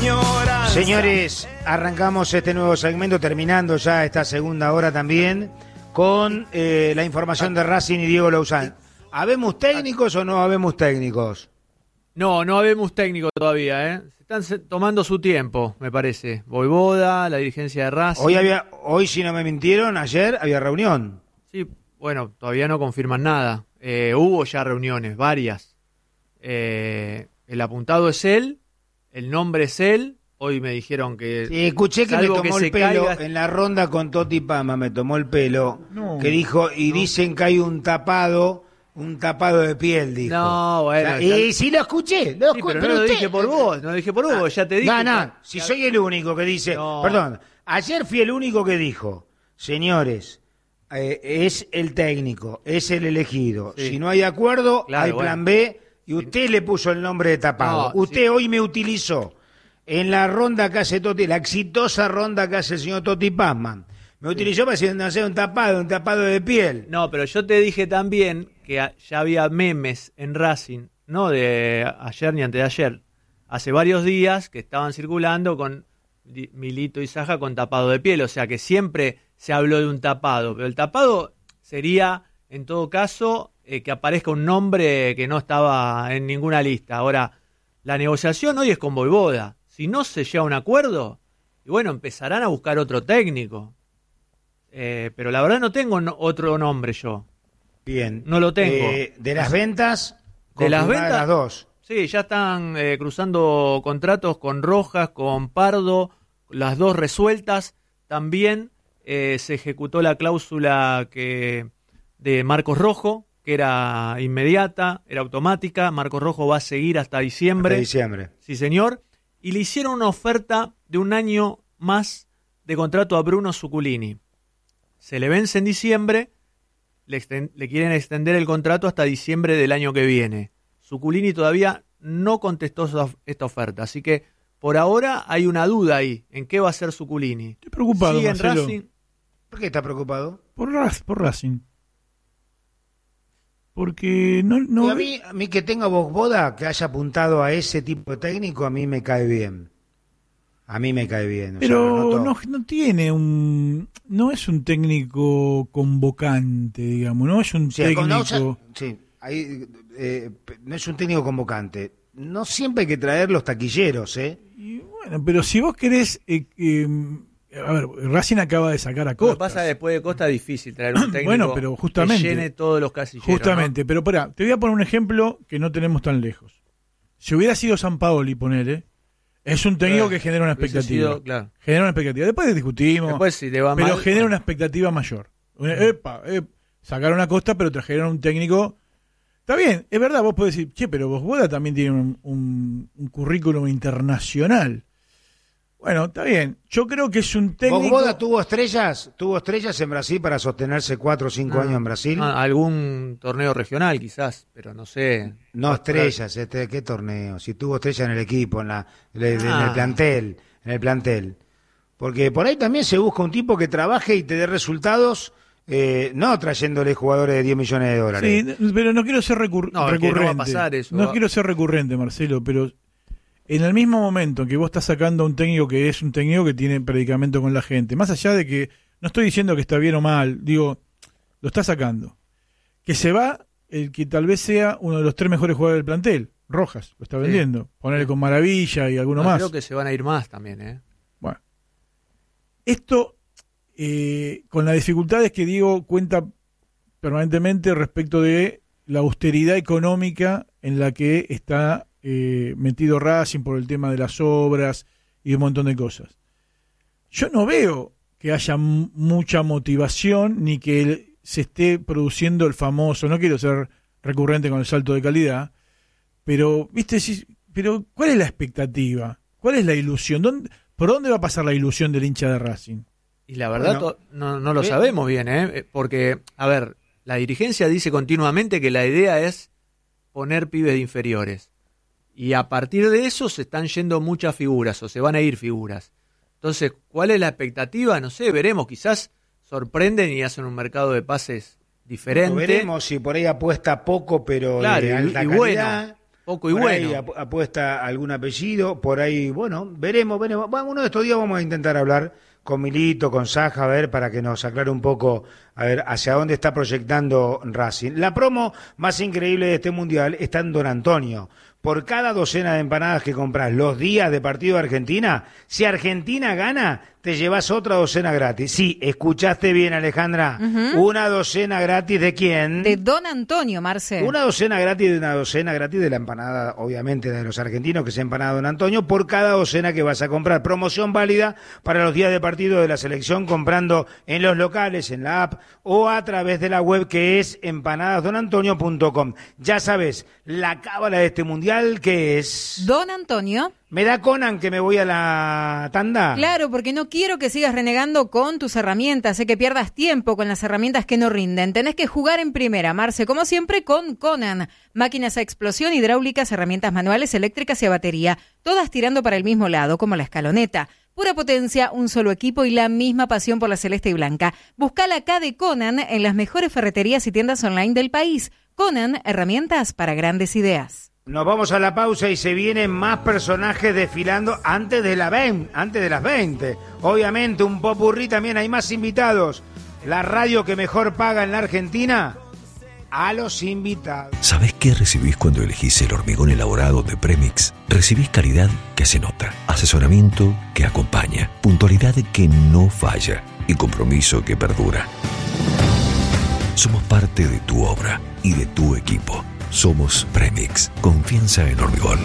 añoranza. Señores, arrancamos este nuevo segmento, terminando ya esta segunda hora también, con la información de Racing y Diego Lauzán. ¿Habemos técnicos o no habemos técnicos? No habemos técnico todavía, ¿eh? Se están tomando su tiempo, me parece. Voivoda, la dirigencia de Racing. Hoy, si no me mintieron, ayer había reunión. Sí, bueno, todavía no confirman nada. Hubo ya reuniones, varias. El apuntado es él, el nombre es él. Hoy me dijeron que... Sí, escuché que me tomó el pelo en la ronda con Toti Pama, me tomó el pelo, que dijo, dicen que hay un tapado de piel, dijo. No, bueno. Y sí lo escuché, pero no lo dije por vos, ya te dije. Si soy el único que dice... No. Perdón, ayer fui el único que dijo, señores, es el técnico, es el elegido. Sí. Si no hay acuerdo, hay plan B, y usted le puso el nombre de tapado. Usted hoy me utilizó en la ronda que hace Toti, la exitosa ronda que hace el señor Toti Pazman. Me utilizó para decir, no sé, un tapado de piel. No, pero yo te dije también que ya había memes en Racing, no de ayer ni antes de ayer, hace varios días que estaban circulando con Milito y Saja con tapado de piel, o sea que siempre se habló de un tapado, pero el tapado sería, en todo caso, que aparezca un nombre que no estaba en ninguna lista. Ahora, la negociación hoy es con Voivoda. Si no se llega a un acuerdo, y bueno, empezarán a buscar otro técnico. Pero la verdad no tengo otro nombre yo. Bien. No lo tengo. De las ventas, de las ventas, las dos. Sí, ya están cruzando contratos con Rojas, con Pardo, las dos resueltas. También se ejecutó la cláusula de Marcos Rojo, que era inmediata, era automática. Marcos Rojo va a seguir hasta diciembre. Hasta diciembre. Sí, señor. Y le hicieron una oferta de un año más de contrato a Bruno Zuculini. Se le vence en diciembre, le quieren extender el contrato hasta diciembre del año que viene. Zuculini todavía no contestó esta oferta, así que por ahora hay una duda ahí, en qué va a hacer Zuculini. Estoy preocupado, ¿Sigue en Marcelo? Racing? ¿Por qué está preocupado? Por Racing. Porque no a mí que tenga Voivoda, que haya apuntado a ese tipo de técnico, a mí me cae bien. A mí me cae bien. Pero o sea, no tiene no es un técnico convocante, digamos, no es un técnico. No es un técnico convocante. No siempre hay que traer los taquilleros, Y bueno, pero si vos querés, a ver, Racing acaba de sacar a Costa. Lo que pasa después de Costa es difícil traer un técnico bueno, pero justamente, que llene todos los casilleros. Justamente, ¿no? Pero pará, te voy a poner un ejemplo que no tenemos tan lejos. Si hubiera sido Sampaoli, ponele, es un técnico que genera una expectativa. Claro. Genera una expectativa. Después discutimos, después, si te va pero mal, genera una expectativa mayor. Sacaron a Costa, pero trajeron un técnico. Está bien, es verdad, vos podés decir, pero Voivoda también tiene un currículum internacional. Bueno, está bien. Yo creo que es un técnico... ¿Voivoda tuvo estrellas en Brasil para sostenerse 4 o 5 años en Brasil? Algún torneo regional quizás, pero no sé. No estrellas, ¿qué torneo? Si tuvo estrellas en el equipo, en el plantel. Porque por ahí también se busca un tipo que trabaje y te dé resultados, no trayéndole jugadores de 10 millones de dólares. Sí, pero no quiero ser recurrente. No va a pasar eso. No quiero ser recurrente, Marcelo, pero... En el mismo momento que vos estás sacando a un técnico que es un técnico que tiene predicamento con la gente, más allá de que, no estoy diciendo que está bien o mal, digo, lo está sacando. Que se va el que tal vez sea uno de los 3 mejores jugadores del plantel, Rojas, lo está vendiendo. Ponerle con Maravilla y alguno más. Creo que se van a ir más también, Bueno. Esto, con las dificultades que Diego cuenta permanentemente respecto de la austeridad económica en la que está metido Racing por el tema de las obras y un montón de cosas. Yo no veo que haya mucha motivación ni que se esté produciendo el famoso, no quiero ser recurrente con el salto de calidad, pero viste, pero ¿cuál es la expectativa? ¿Cuál es la ilusión? ¿Por dónde va a pasar la ilusión del hincha de Racing? Y la verdad no lo sabemos bien, porque, a ver, la dirigencia dice continuamente que la idea es poner pibes de inferiores. Y a partir de eso se están yendo muchas figuras, o se van a ir figuras. Entonces, ¿cuál es la expectativa? No sé, veremos. Quizás sorprenden y hacen un mercado de pases diferente. Veremos si por ahí apuesta poco, pero claro, de alta calidad. Bueno, Poco y por bueno. Ahí apuesta algún apellido, por ahí, bueno, veremos. Uno de estos días vamos a intentar hablar con Milito, con Saja, a ver, para que nos aclare un poco, a ver, hacia dónde está proyectando Racing. La promo más increíble de este Mundial está en Don Antonio. Por cada docena de empanadas que compras los días de partido de Argentina, si Argentina gana, te llevas otra docena gratis. Sí, escuchaste bien, Alejandra. ¿Una docena gratis de quién? De Don Antonio, Marce. Una docena gratis de la empanada, obviamente, de los argentinos, que es empanada Don Antonio, por cada docena que vas a comprar. Promoción válida para los días de partido de la selección, comprando en los locales, en la app o a través de la web, que es empanadasdonantonio.com. Ya sabes, la cábala de este Mundial, que es... Don Antonio. ¿Me da Conan que me voy a la tanda? Claro, porque no quiero que sigas renegando con tus herramientas, que pierdas tiempo con las herramientas que no rinden. Tenés que jugar en primera, Marce, como siempre, con Conan. Máquinas a explosión, hidráulicas, herramientas manuales, eléctricas y a batería, todas tirando para el mismo lado, como la escaloneta. Pura potencia, un solo equipo y la misma pasión por la celeste y blanca. Buscala acá de Conan en las mejores ferreterías y tiendas online del país. Conan, herramientas para grandes ideas. Nos vamos a la pausa y se vienen más personajes desfilando antes de las 20. Obviamente un popurrí, también hay más invitados. La radio que mejor paga en la Argentina, a los invitados. ¿Sabés qué recibís cuando elegís el hormigón elaborado de Premix? Recibís calidad que se nota, asesoramiento que acompaña, puntualidad que no falla y compromiso que perdura. Somos parte de tu obra y de tu equipo. Somos Premix. Confianza en hormigón.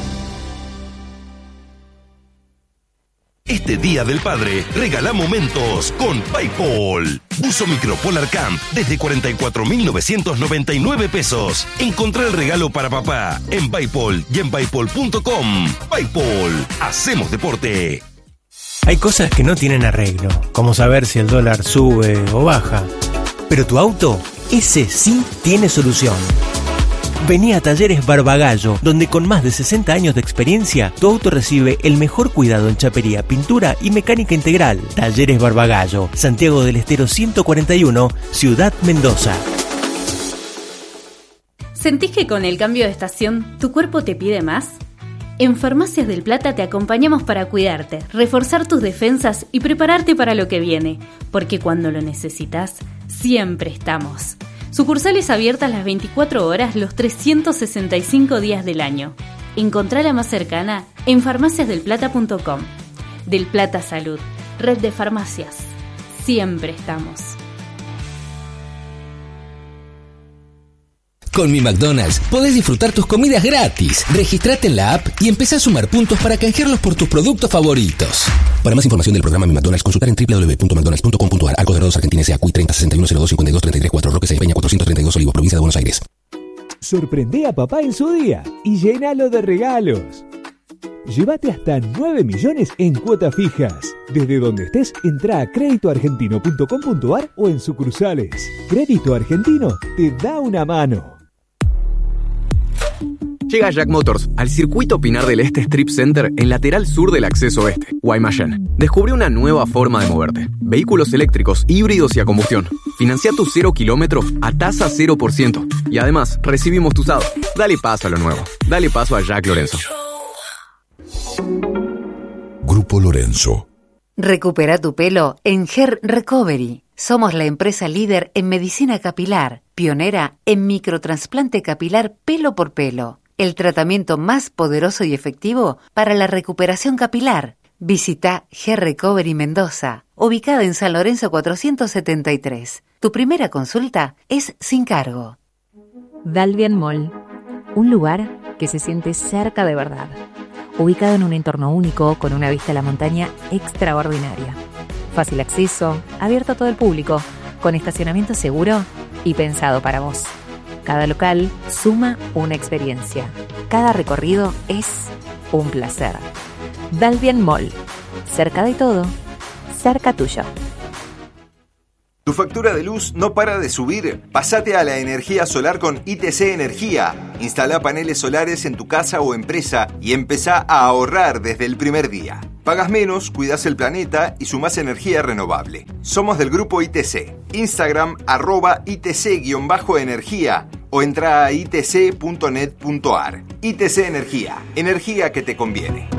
Este Día del Padre, regala momentos con PayPal. Buzo Micropolar Camp desde 44.999 pesos. Encontrá el regalo para papá en PayPal y en paypal.com. PayPal, hacemos deporte. Hay cosas que no tienen arreglo, como saber si el dólar sube o baja. Pero tu auto, ese sí tiene solución. Vení a Talleres Barbagallo, donde con más de 60 años de experiencia, tu auto recibe el mejor cuidado en chapería, pintura y mecánica integral. Talleres Barbagallo, Santiago del Estero 141, Ciudad Mendoza. ¿Sentís que con el cambio de estación tu cuerpo te pide más? En Farmacias del Plata te acompañamos para cuidarte, reforzar tus defensas y prepararte para lo que viene, porque cuando lo necesitas, siempre estamos. Sucursales abiertas las 24 horas, los 365 días del año. Encontrá la más cercana en farmaciasdelplata.com. Del Plata Salud, red de farmacias. Siempre estamos. Con Mi McDonald's podés disfrutar tus comidas gratis. Registrate en la app y empezá a sumar puntos para canjearlos por tus productos favoritos. Para más información del programa Mi McDonald's, consultar en www.mcdonalds.com.ar. Arcos Dorados Argentina S.A. CUI 30 61 02 52 33 4 Roque C. Peña 432 Olivos, provincia de Buenos Aires. Sorprendé a papá en su día y llénalo de regalos. Llévate hasta 9 millones en cuotas fijas. Desde donde estés, entra a créditoargentino.com.ar o en sucursales. Crédito Argentino te da una mano. Llega Jack Motors al circuito Pinar del Este Strip Center en lateral sur del acceso oeste, Guaymallén. Descubre una nueva forma de moverte. Vehículos eléctricos, híbridos y a combustión. Financia tus 0 kilómetros a tasa 0%. Y además, recibimos tu usado. Dale paso a lo nuevo. Dale paso a Jack Lorenzo. Grupo Lorenzo. Recupera tu pelo en Hair Recovery. Somos la empresa líder en medicina capilar, pionera en microtrasplante capilar pelo por pelo. El tratamiento más poderoso y efectivo para la recuperación capilar. Visita Hair Recovery Mendoza, ubicada en San Lorenzo 473. Tu primera consulta es sin cargo. Dalvian Mall, un lugar que se siente cerca de verdad. Ubicado en un entorno único con una vista a la montaña extraordinaria. Fácil acceso, abierto a todo el público, con estacionamiento seguro y pensado para vos. Cada local suma una experiencia. Cada recorrido es un placer. Dalvian Mall. Cerca de todo, cerca tuyo. ¿Tu factura de luz no para de subir? Pásate a la energía solar con ITC Energía. Instala paneles solares en tu casa o empresa y empezá a ahorrar desde el primer día. Pagas menos, cuidas el planeta y sumás energía renovable. Somos del grupo ITC. Instagram @ITC_energía o entra a itc.net.ar. ITC Energía, energía que te conviene.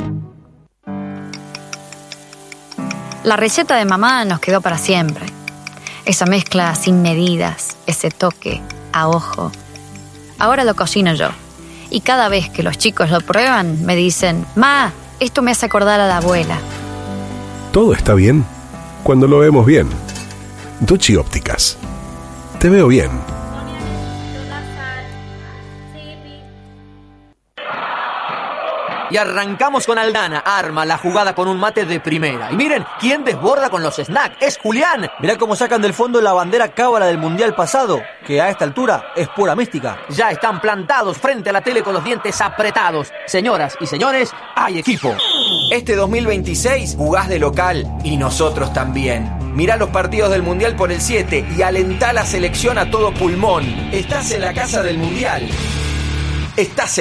La receta de mamá nos quedó para siempre. Esa mezcla sin medidas, ese toque a ojo. Ahora lo cocino yo. Y cada vez que los chicos lo prueban, me dicen: Ma, esto me hace acordar a la abuela. Todo está bien cuando lo vemos bien. Duchi Ópticas. Te veo bien. Y arrancamos con Aldana, arma la jugada con un mate de primera. Y miren, ¿quién desborda con los snacks? ¡Es Julián! Mirá cómo sacan del fondo la bandera cábala del Mundial pasado, que a esta altura es pura mística. Ya están plantados frente a la tele con los dientes apretados. Señoras y señores, hay equipo. Este 2026 jugás de local y nosotros también. Mirá los partidos del Mundial por el 7 y alentá la selección a todo pulmón. Estás en la casa del Mundial. Estás en